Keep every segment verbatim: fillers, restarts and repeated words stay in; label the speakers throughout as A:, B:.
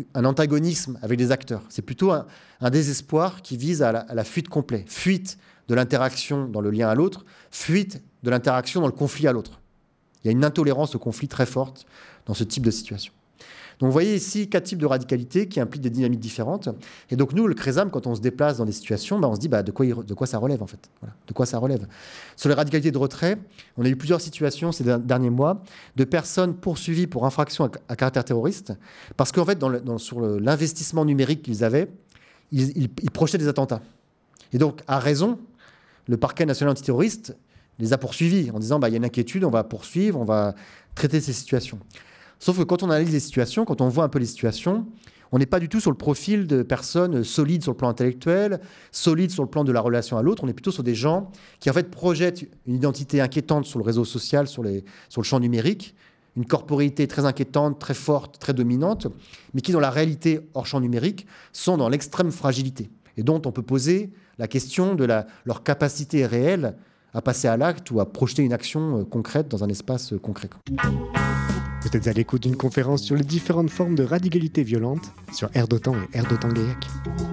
A: un antagonisme avec des acteurs. C'est plutôt un, un désespoir qui vise à la, à la fuite complète. Fuite de l'interaction dans le lien à l'autre, fuite de l'interaction dans le conflit à l'autre. Il y a une intolérance au conflit très forte dans ce type de situation. Donc vous voyez ici quatre types de radicalité qui impliquent des dynamiques différentes. Et donc nous, le CRESAM, quand on se déplace dans des situations, bah on se dit bah, de, quoi il, de quoi ça relève en fait. Voilà, de quoi ça relève. Sur les radicalités de retrait, on a eu plusieurs situations ces derniers mois de personnes poursuivies pour infraction à, à caractère terroriste parce qu'en fait, dans le, dans, sur le, l'investissement numérique qu'ils avaient, ils, ils, ils projetaient des attentats. Et donc, à raison, le parquet national antiterroriste les a poursuivis en disant bah, il y a une inquiétude, on va poursuivre, on va traiter ces situations. Sauf que quand on analyse les situations, quand on voit un peu les situations, on n'est pas du tout sur le profil de personnes solides sur le plan intellectuel, solides sur le plan de la relation à l'autre. On est plutôt sur des gens qui, en fait, projettent une identité inquiétante sur le réseau social, sur, les, sur le champ numérique, une corporéité très inquiétante, très forte, très dominante, mais qui, dans la réalité hors champ numérique, sont dans l'extrême fragilité et dont on peut poser la question de la, leur capacité réelle à passer à l'acte ou à projeter une action concrète dans un espace concret.
B: Vous êtes à l'écoute d'une conférence sur les différentes formes de radicalité violente sur Air d'Otan et Air d'Otan-Gaillac.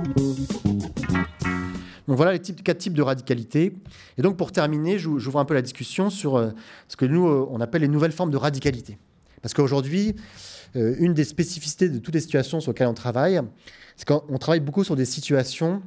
A: Donc voilà les types, quatre types de radicalité. Et donc pour terminer, j'ouvre un peu la discussion sur euh, ce que nous, euh, on appelle les nouvelles formes de radicalité. Parce qu'aujourd'hui, euh, une des spécificités de toutes les situations sur lesquelles on travaille, c'est qu'on travaille beaucoup sur des situations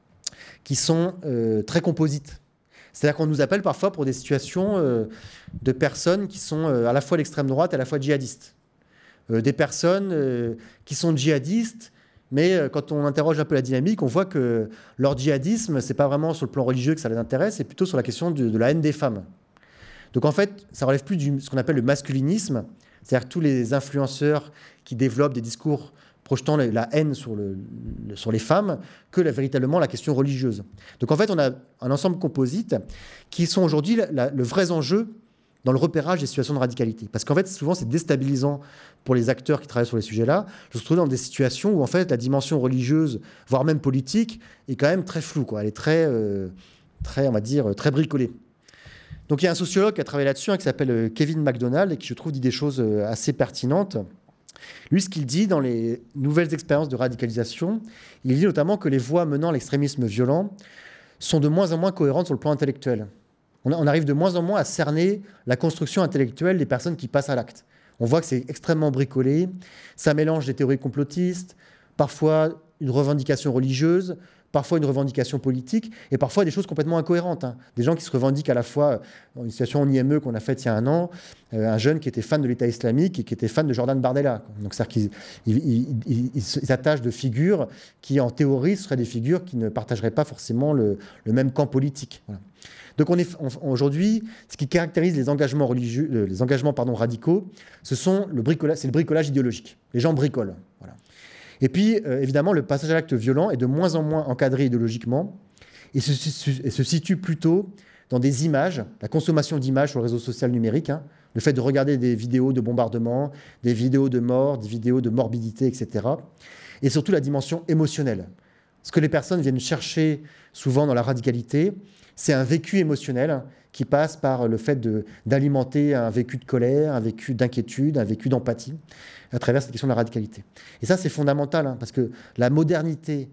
A: qui sont euh, très composites. C'est-à-dire qu'on nous appelle parfois pour des situations euh, de personnes qui sont euh, à la fois l'extrême droite et à la fois djihadistes. Euh, des personnes euh, qui sont djihadistes, mais euh, quand on interroge un peu la dynamique, on voit que leur djihadisme, ce n'est pas vraiment sur le plan religieux que ça les intéresse, c'est plutôt sur la question de, de la haine des femmes. Donc en fait, ça relève plus de ce qu'on appelle le masculinisme, c'est-à-dire tous les influenceurs qui développent des discours projetant la haine sur, le, sur les femmes, que la, véritablement la question religieuse. Donc en fait, on a un ensemble composite qui sont aujourd'hui la, la, le vrai enjeu dans le repérage des situations de radicalité. Parce qu'en fait, souvent, c'est déstabilisant pour les acteurs qui travaillent sur les sujets-là. Je me trouve dans des situations où en fait, la dimension religieuse, voire même politique, est quand même très floue, quoi. Elle est très, euh, très, on va dire, très bricolée. Donc il y a un sociologue qui a travaillé là-dessus, hein, qui s'appelle Kevin MacDonald, et qui, je trouve, dit des choses assez pertinentes. Lui, ce qu'il dit dans les nouvelles expériences de radicalisation, il dit notamment que les voies menant à l'extrémisme violent sont de moins en moins cohérentes sur le plan intellectuel. On arrive de moins en moins à cerner la construction intellectuelle des personnes qui passent à l'acte. On voit que c'est extrêmement bricolé, ça mélange des théories complotistes, parfois une revendication religieuse, parfois une revendication politique, et parfois des choses complètement incohérentes. Hein. Des gens qui se revendiquent à la fois, dans une situation en I M E qu'on a faite il y a un an, euh, un jeune qui était fan de l'État islamique et qui était fan de Jordan Bardella. Quoi. Donc c'est-à-dire qu'ils ils, ils, ils s'attachent de figures qui, en théorie, seraient des figures qui ne partageraient pas forcément le, le même camp politique. Voilà. Donc on est, on, aujourd'hui, ce qui caractérise les engagements, religieux, euh, les engagements pardon, radicaux, ce sont le bricolage, c'est le bricolage idéologique. Les gens bricolent. Voilà. Et puis, euh, évidemment, le passage à l'acte violent est de moins en moins encadré idéologiquement et se, et se situe plutôt dans des images, la consommation d'images sur le réseau social numérique, hein, le fait de regarder des vidéos de bombardement, des vidéos de mort, des vidéos de morbidité, et cetera. Et surtout la dimension émotionnelle. Ce que les personnes viennent chercher souvent dans la radicalité, c'est un vécu émotionnel qui passe par le fait de, d'alimenter un vécu de colère, un vécu d'inquiétude, un vécu d'empathie à travers cette question de la radicalité. Et ça, c'est fondamental, hein, parce que la modernité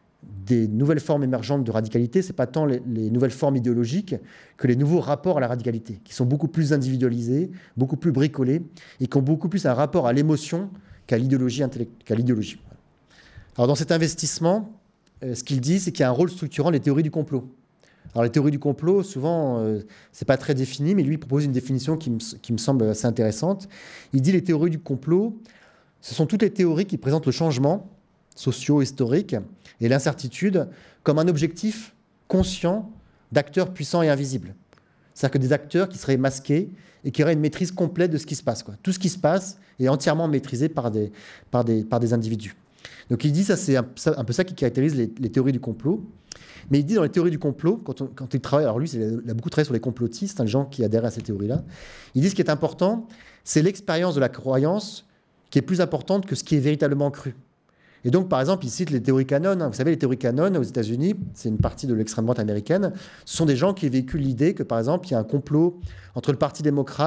A: des nouvelles formes émergentes de radicalité, ce n'est pas tant les, les nouvelles formes idéologiques que les nouveaux rapports à la radicalité, qui sont beaucoup plus individualisés, beaucoup plus bricolés, et qui ont beaucoup plus un rapport à l'émotion qu'à l'idéologie. Intellect- qu'à l'idéologie. Alors dans cet investissement, euh, ce qu'il dit, c'est qu'il y a un rôle structurant des théories du complot. Alors les théories du complot, souvent, euh, ce n'est pas très défini, mais lui il propose une définition qui me, qui me semble assez intéressante. Il dit les théories du complot, ce sont toutes les théories qui présentent le changement socio-historique et l'incertitude comme un objectif conscient d'acteurs puissants et invisibles. C'est-à-dire que des acteurs qui seraient masqués et qui auraient une maîtrise complète de ce qui se passe, quoi. Tout ce qui se passe est entièrement maîtrisé par des, par des, par des individus. Donc il dit, ça c'est un, un peu ça qui caractérise les, les théories du complot. Mais il dit dans les théories du complot, quand, on, quand il travaille, alors lui il a beaucoup travaillé sur les complotistes, hein, les gens qui adhèrent à ces théories-là, il dit ce qui est important, c'est l'expérience de la croyance qui est plus importante que ce qui est véritablement cru. Et donc, par exemple, il cite les théories Qanon. Vous savez, les théories Qanon aux États-Unis, c'est une partie de l'extrême droite américaine. Ce sont des gens qui véhiculent l'idée que, par exemple, il y a un complot entre le Parti démocrate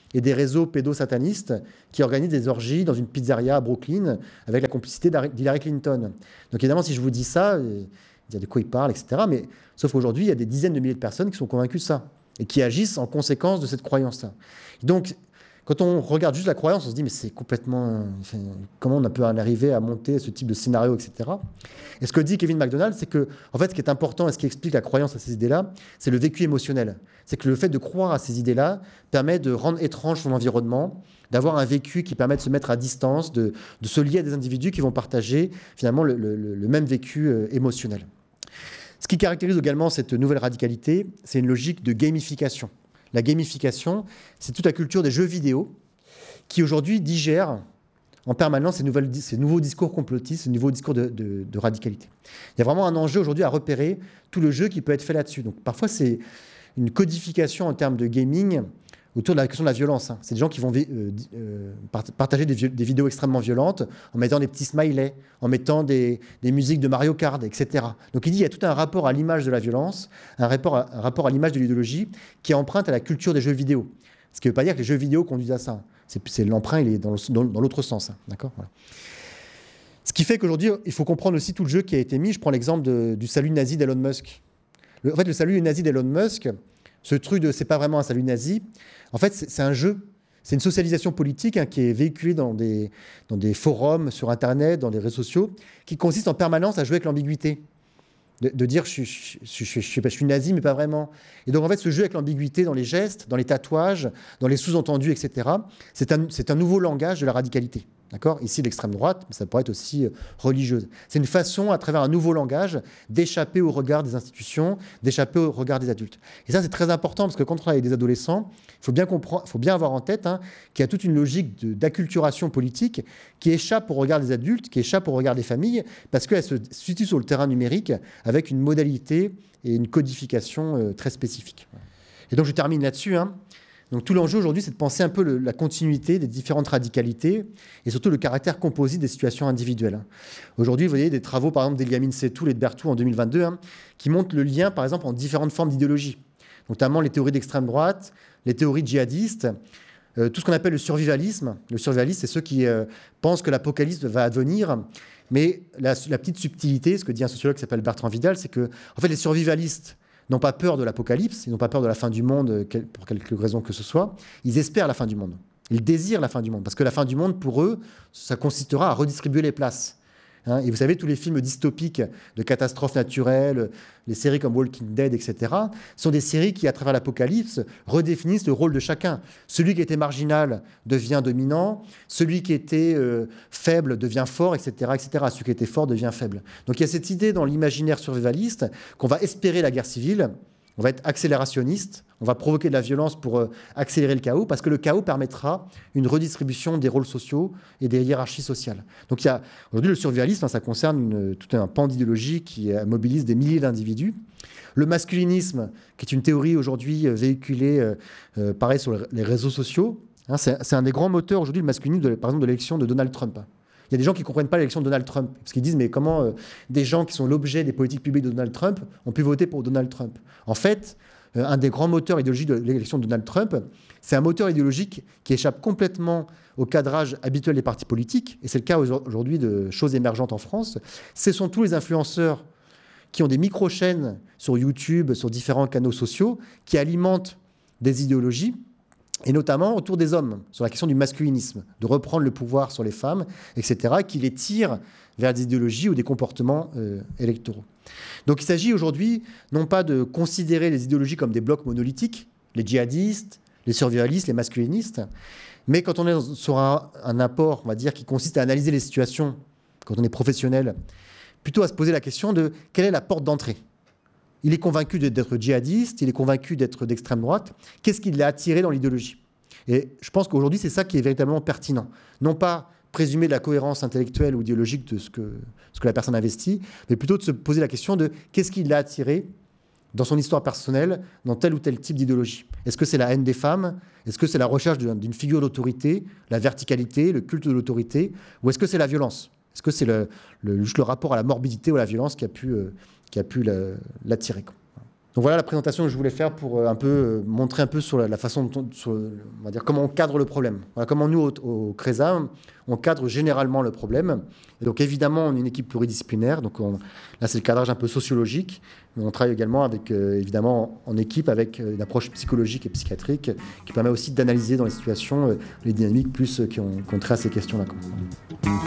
A: et des réseaux pédosatanistes qui organisent des orgies dans une pizzeria à Brooklyn avec la complicité d'Hillary Clinton. Donc évidemment, si je vous dis ça, il y a de quoi ils parlent, et cetera. Mais sauf qu'aujourd'hui, il y a des dizaines de milliers de personnes qui sont convaincues de ça et qui agissent en conséquence de cette croyance-là. Donc, quand on regarde juste la croyance, on se dit mais c'est complètement... Enfin, comment on peut en arriver à monter ce type de scénario, et cetera. Et ce que dit Kevin MacDonald, c'est que, en fait, ce qui est important et ce qui explique la croyance à ces idées-là, c'est le vécu émotionnel. C'est que le fait de croire à ces idées-là permet de rendre étrange son environnement, d'avoir un vécu qui permet de se mettre à distance, de, de se lier à des individus qui vont partager finalement le, le, le même vécu euh, émotionnel. Ce qui caractérise également cette nouvelle radicalité, c'est une logique de gamification. La gamification, c'est toute la culture des jeux vidéo qui aujourd'hui digère en permanence ces, nouvelles, ces nouveaux discours complotistes, ces nouveaux discours de, de, de radicalité. Il y a vraiment un enjeu aujourd'hui à repérer tout le jeu qui peut être fait là-dessus. Donc parfois, c'est une codification en termes de gaming autour de la question de la violence. Hein. C'est des gens qui vont euh, euh, partager des, des vidéos extrêmement violentes en mettant des petits smileys, en mettant des, des musiques de Mario Kart, et cetera. Donc il dit qu'il y a tout un rapport à l'image de la violence, un rapport à, un rapport à l'image de l'idéologie qui est empreinte à la culture des jeux vidéo. Ce qui ne veut pas dire que les jeux vidéo conduisent à ça. C'est, c'est l'emprunt, il est dans, le, dans, dans l'autre sens. Hein. D'accord, voilà. Ce qui fait qu'aujourd'hui, il faut comprendre aussi tout le jeu qui a été mis. Je prends l'exemple de, du salut nazi d'Elon Musk. Le, en fait, le salut nazi d'Elon Musk, ce truc de c'est pas vraiment un salut nazi, en fait, c'est, c'est un jeu. C'est une socialisation politique hein, qui est véhiculée dans des, dans des forums sur Internet, dans des réseaux sociaux, qui consiste en permanence à jouer avec l'ambiguïté. De, de dire je, je, je, je, je, je suis nazi, mais pas vraiment. Et donc, en fait, ce jeu avec l'ambiguïté dans les gestes, dans les tatouages, dans les sous-entendus, et cetera, c'est un, c'est un nouveau langage de la radicalité. D'accord ? Ici, l'extrême droite, mais ça pourrait être aussi euh, religieuse. C'est une façon, à travers un nouveau langage, d'échapper au regard des institutions, d'échapper au regard des adultes. Et ça, c'est très important, parce que quand on travaille avec des adolescents, il faut bien comprendre, faut bien avoir en tête hein, qu'il y a toute une logique de, d'acculturation politique qui échappe au regard des adultes, qui échappe au regard des familles, parce qu'elle se situe sur le terrain numérique avec une modalité et une codification euh, très spécifique. Et donc, je termine là-dessus, hein. Donc tout l'enjeu aujourd'hui, c'est de penser un peu le, la continuité des différentes radicalités et surtout le caractère composite des situations individuelles. Aujourd'hui, vous voyez des travaux, par exemple, d'Eliamine Setoul et de Berthoud en deux mille vingt-deux, hein, qui montrent le lien, par exemple, en différentes formes d'idéologie, notamment les théories d'extrême droite, les théories djihadistes, euh, tout ce qu'on appelle le survivalisme. Le survivalisme, c'est ceux qui euh, pensent que l'apocalypse va advenir, mais la, la petite subtilité, ce que dit un sociologue qui s'appelle Bertrand Vidal, c'est que, en fait, les survivalistes n'ont pas peur de l'apocalypse, ils n'ont pas peur de la fin du monde pour quelque raison que ce soit, ils espèrent la fin du monde. Ils désirent la fin du monde, parce que la fin du monde, pour eux, ça consistera à redistribuer les places. Hein, et vous savez, tous les films dystopiques de catastrophes naturelles, les séries comme Walking Dead, et cetera, sont des séries qui, à travers l'apocalypse, redéfinissent le rôle de chacun. Celui qui était marginal devient dominant, celui qui était euh, faible devient fort, et cetera, et cetera. Celui qui était fort devient faible. Donc il y a cette idée dans l'imaginaire survivaliste qu'on va espérer la guerre civile, on va être accélérationniste, on va provoquer de la violence pour euh, accélérer le chaos, parce que le chaos permettra une redistribution des rôles sociaux et des hiérarchies sociales. Donc il y a, aujourd'hui, le survivalisme, hein, ça concerne une, tout un pan d'idéologie qui euh, mobilise des milliers d'individus. Le masculinisme, qui est une théorie aujourd'hui euh, véhiculée, euh, euh, pareil, sur les réseaux sociaux, hein, c'est, c'est un des grands moteurs aujourd'hui, le masculinisme, de, par exemple, de l'élection de Donald Trump. Il y a des gens qui ne comprennent pas l'élection de Donald Trump, parce qu'ils disent, mais comment euh, des gens qui sont l'objet des politiques publiques de Donald Trump ont pu voter pour Donald Trump ? En fait, euh, un des grands moteurs idéologiques de l'élection de Donald Trump, c'est un moteur idéologique qui échappe complètement au cadrage habituel des partis politiques, et c'est le cas aujourd'hui de choses émergentes en France. Ce sont tous les influenceurs qui ont des micro-chaînes sur YouTube, sur différents canaux sociaux, qui alimentent des idéologies, et notamment autour des hommes, sur la question du masculinisme, de reprendre le pouvoir sur les femmes, et cetera, qui les tire vers des idéologies ou des comportements euh, électoraux. Donc il s'agit aujourd'hui non pas de considérer les idéologies comme des blocs monolithiques, les djihadistes, les survivalistes, les masculinistes, mais quand on est sur un, un apport, on va dire, qui consiste à analyser les situations, quand on est professionnel, plutôt à se poser la question de quelle est la porte d'entrée. Il est convaincu d'être djihadiste, il est convaincu d'être d'extrême droite. Qu'est-ce qui l'a attiré dans l'idéologie ? Et je pense qu'aujourd'hui, c'est ça qui est véritablement pertinent. Non pas présumer de la cohérence intellectuelle ou idéologique de ce que, ce que la personne investit, mais plutôt de se poser la question de qu'est-ce qui l'a attiré dans son histoire personnelle, dans tel ou tel type d'idéologie. Est-ce que c'est la haine des femmes ? Est-ce que c'est la recherche d'une figure d'autorité, la verticalité, le culte de l'autorité ? Ou est-ce que c'est la violence ? Est-ce que c'est le, le, juste le rapport à la morbidité ou à la violence qui a pu... Euh, qui a pu l'attirer. Donc voilà la présentation que je voulais faire pour un peu montrer un peu sur la, la façon dont on, sur, on va dire comment on cadre le problème. Voilà, comment nous au, au CRESA, on cadre généralement le problème. Et donc évidemment, on est une équipe pluridisciplinaire. Donc on, là, c'est le cadrage un peu sociologique, mais on travaille également avec euh, évidemment en équipe avec une approche psychologique et psychiatrique qui permet aussi d'analyser dans les situations euh, les dynamiques plus euh, qui ont, qui ont trait à ces questions-là.